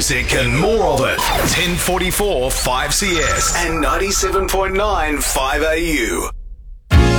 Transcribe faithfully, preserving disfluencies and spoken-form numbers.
music and more of it. ten forty-four five C S and ninety-seven point nine five A U.